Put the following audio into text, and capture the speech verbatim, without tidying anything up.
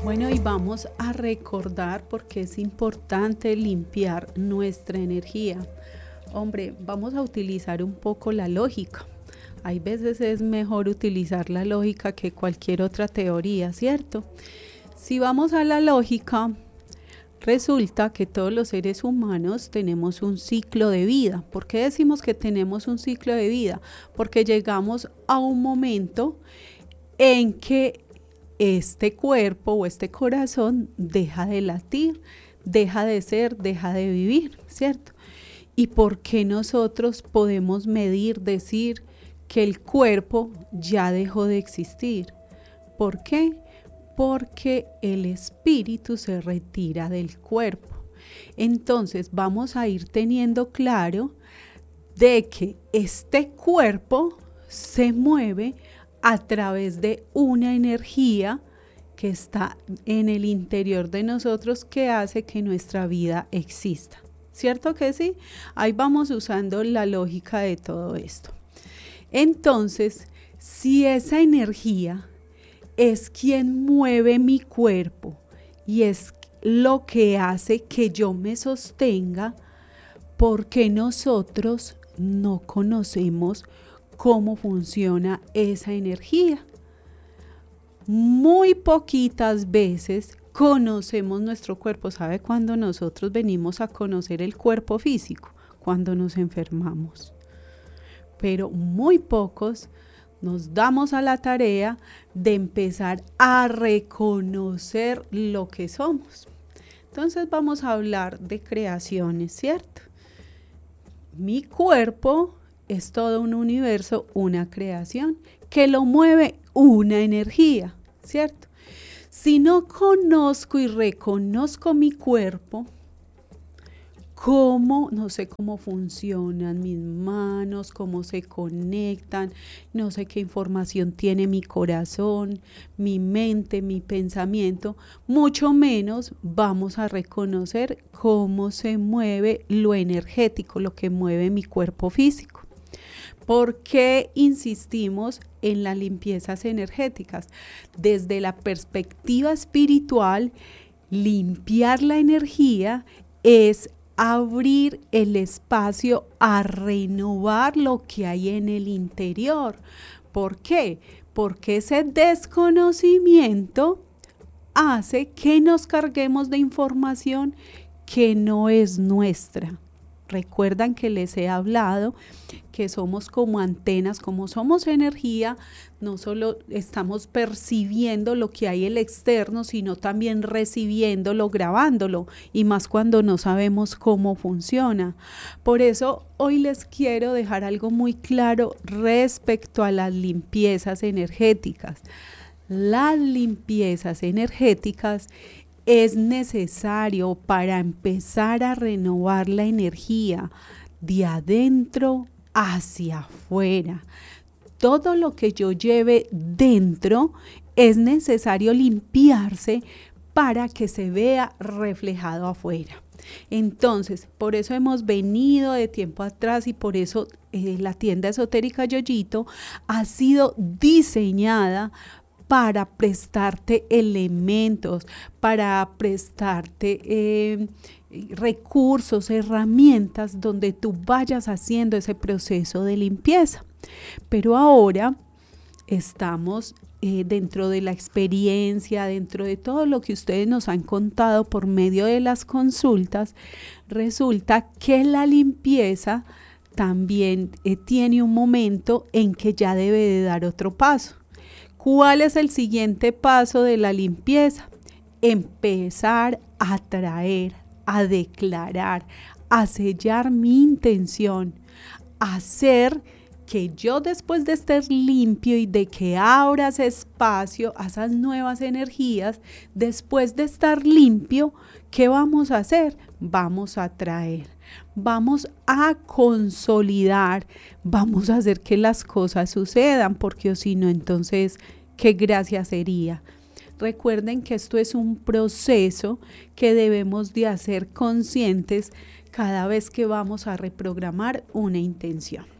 Bueno, y vamos a recordar porque es importante limpiar nuestra energía. Hombre, vamos a utilizar un poco la lógica. Hay veces es mejor utilizar la lógica que cualquier otra teoría, ¿cierto? Si vamos a la lógica, resulta que todos los seres humanos tenemos un ciclo de vida. ¿Por qué decimos que tenemos un ciclo de vida? Porque llegamos a un momento en que este cuerpo o este corazón deja de latir, deja de ser, deja de vivir, ¿cierto? ¿Y por qué nosotros podemos medir, decir que el cuerpo ya dejó de existir? ¿Por qué? Porque el espíritu se retira del cuerpo. Entonces vamos a ir teniendo claro de que este cuerpo se mueve a través de una energía que está en el interior de nosotros que hace que nuestra vida exista. ¿Cierto que sí? Ahí vamos usando la lógica de todo esto. Entonces, si esa energía es quien mueve mi cuerpo y es lo que hace que yo me sostenga, ¿por qué nosotros no conocemos cómo funciona esa energía? Muy poquitas veces conocemos nuestro cuerpo. ¿Sabe cuándo nosotros venimos a conocer el cuerpo físico? Cuando nos enfermamos. Pero muy pocos nos damos a la tarea de empezar a reconocer lo que somos. Entonces vamos a hablar de creaciones, ¿cierto? Mi cuerpo es todo un universo, una creación, que lo mueve una energía, ¿cierto? Si no conozco y reconozco mi cuerpo, cómo, no sé cómo funcionan mis manos, cómo se conectan, no sé qué información tiene mi corazón, mi mente, mi pensamiento, mucho menos vamos a reconocer cómo se mueve lo energético, lo que mueve mi cuerpo físico. ¿Por qué insistimos en las limpiezas energéticas? Desde la perspectiva espiritual, limpiar la energía es abrir el espacio a renovar lo que hay en el interior. ¿Por qué? Porque ese desconocimiento hace que nos carguemos de información que no es nuestra. Recuerdan que les he hablado que somos como antenas, como somos energía, no solo estamos percibiendo lo que hay en el externo, sino también recibiéndolo, grabándolo, y más cuando no sabemos cómo funciona. Por eso hoy les quiero dejar algo muy claro respecto a las limpiezas energéticas. Las limpiezas energéticas es necesario para empezar a renovar la energía de adentro hacia afuera. Todo lo que yo lleve dentro es necesario limpiarse para que se vea reflejado afuera. Entonces, por eso hemos venido de tiempo atrás y por eso eh, la tienda esotérica Yoyito ha sido diseñada para prestarte elementos, para prestarte eh, recursos, herramientas donde tú vayas haciendo ese proceso de limpieza. Pero ahora estamos eh, dentro de la experiencia, dentro de todo lo que ustedes nos han contado por medio de las consultas, resulta que la limpieza también eh, tiene un momento en que ya debe de dar otro paso. ¿Cuál es el siguiente paso de la limpieza? Empezar a traer, a declarar, a sellar mi intención, hacer que yo después de estar limpio y de que abras espacio a esas nuevas energías, después de estar limpio, ¿qué vamos a hacer? Vamos a traer, vamos a consolidar, vamos a hacer que las cosas sucedan, porque si no, entonces, ¿qué gracia sería? Recuerden que esto es un proceso que debemos de hacer conscientes cada vez que vamos a reprogramar una intención.